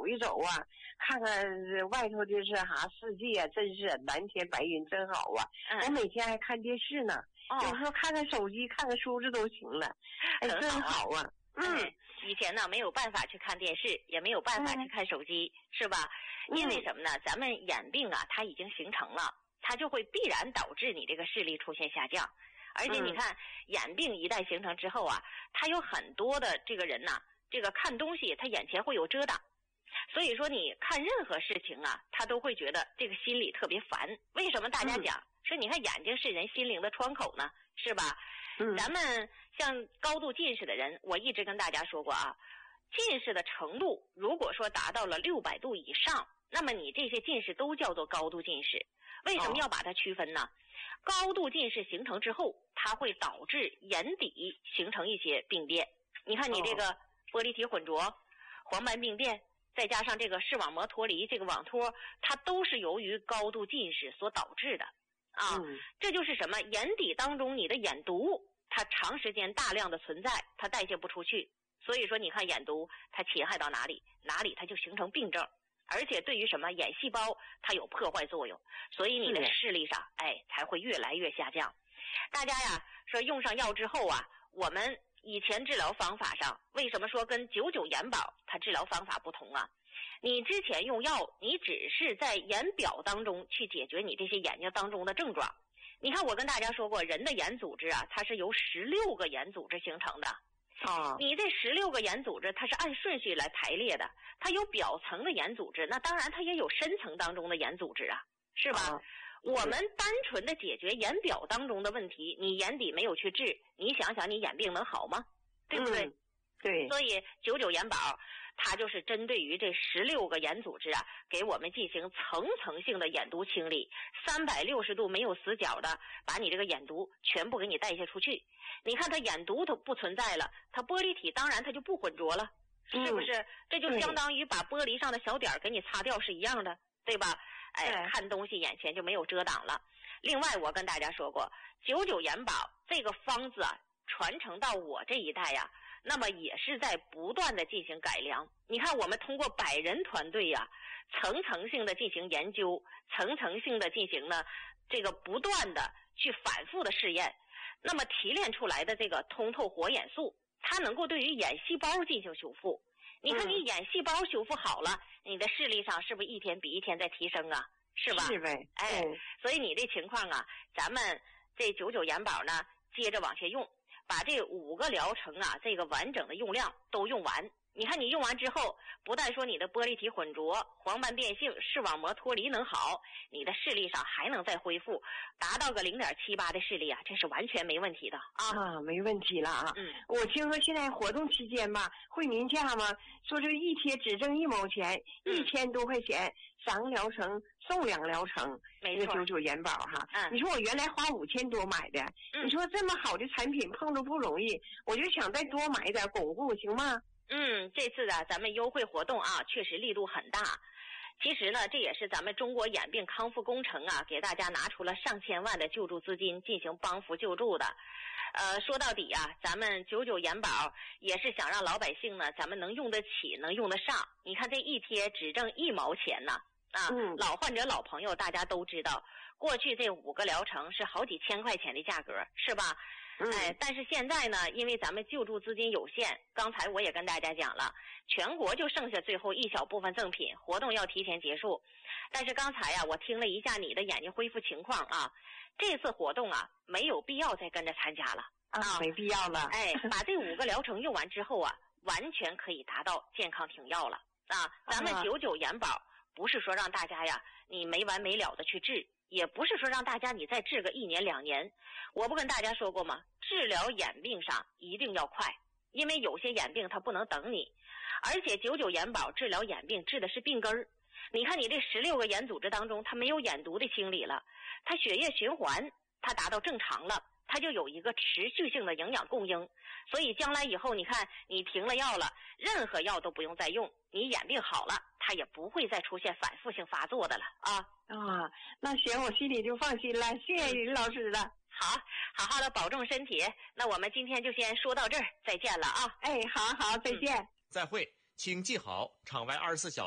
走一走啊，看看外头的是世界啊，真是蓝天白云真好啊。我每天还看电视呢，有时候看看手机看看书这都行了，真好啊。 以前呢没有办法去看电视，也没有办法去看手机，是吧？因为什么呢？咱们眼病啊它已经形成了，它就会必然导致你这个视力出现下降。而且你看眼病一旦形成之后啊，他有很多的这个人呐，这个看东西他眼前会有遮挡，所以说你看任何事情啊，他都会觉得这个心里特别烦。为什么大家讲说你看眼睛是人心灵的窗口呢？是吧？咱们像高度近视的人，我一直跟大家说过啊，近视的程度如果说达到了600度以上，那么你这些近视都叫做高度近视。为什么要把它区分呢？高度近视形成之后，它会导致眼底形成一些病变。你看你这个玻璃体混浊、黄斑病变，再加上这个视网膜脱离，这个网脱，它都是由于高度近视所导致的啊。这就是什么？眼底当中你的眼毒，它长时间大量的存在，它代谢不出去，所以说你看眼毒它侵害到哪里它就形成病症。而且对于什么眼细胞它有破坏作用，所以你的视力上才会越来越下降。大家呀说用上药之后啊，我们以前治疗方法上为什么说跟99眼保它治疗方法不同啊？你之前用药你只是在眼表当中去解决你这些眼睛当中的症状。你看我跟大家说过，人的眼组织啊它是由16个眼组织形成的。你这16个眼组织它是按顺序来排列的，它有表层的眼组织，那当然它也有深层当中的眼组织啊，是吧？我们单纯的解决眼表当中的问题，你眼底没有去治，你想想你眼病能好吗？对不对？ 对。 所以99眼保它就是针对于这16个眼组织啊，给我们进行层层性的眼毒清理，360度没有死角的把你这个眼毒全部给你代谢出去。你看它眼毒它不存在了，它玻璃体当然它就不浑浊了，是不是？这就相当于把玻璃上的小点给你擦掉是一样的，对吧？看东西眼前就没有遮挡了。另外我跟大家说过，99眼保这个方子啊传承到我这一代呀，那么也是在不断的进行改良。你看我们通过100人团队呀，层层性的进行研究，层层性的进行呢这个不断的去反复的试验，那么提炼出来的这个通透活眼素，它能够对于眼细胞进行修复。你看你眼细胞修复好了，你的视力上是不是一天比一天在提升啊？是吧？ 是呗。 所以你这情况啊，咱们这99眼保呢接着往下用，把这5个疗程啊这个完整的用量都用完。你看你用完之后，不但说你的玻璃体混浊、黄斑变性、视网膜脱离能好，你的视力上还能再恢复，达到个0.78的视力啊，这是完全没问题的啊。 没问题了啊。我听说现在活动期间吧，惠民价嘛，说这一贴只挣1毛钱，1000多块钱，3个疗程送2个疗程， 没错 ，99眼保哈。你说我原来花5000多买的，你说这么好的产品碰着不容易，我就想再多买点巩固，行吗？ 这次的咱们优惠活动啊，确实力度很大。其实呢，这也是咱们中国眼病康复工程啊，给大家拿出了上千万的救助资金进行帮扶救助的。说到底啊，咱们99眼保也是想让老百姓呢，咱们能用得起，能用得上。你看这一贴只挣1毛钱呢，老患者老朋友大家都知道，过去这5个疗程是好几千块钱的价格，是吧？但是现在呢，因为咱们救助资金有限，刚才我也跟大家讲了，全国就剩下最后一小部分赠品，活动要提前结束。但是刚才呀，我听了一下你的眼睛恢复情况啊，这次活动啊，没有必要再跟着参加了没必要了。 把这5个疗程用完之后啊，完全可以达到健康停药了啊。咱们99眼保不是说让大家呀，你没完没了的去治。也不是说让大家你再治个1年2年，我不跟大家说过吗？治疗眼病上一定要快，因为有些眼病它不能等你，而且99眼保治疗眼病治的是病根儿。你看你这16个眼组织当中，它没有眼毒的清理了，它血液循环它达到正常了，它就有一个持续性的营养供应，所以将来以后你看你停了药了，任何药都不用再用，你眼病好了，它也不会再出现反复性发作的了那行，我心里就放心了，谢谢林老师了。 好好的保重身体，那我们今天就先说到这儿，再见了啊。 好，再见。 再会，请记好，场外24小时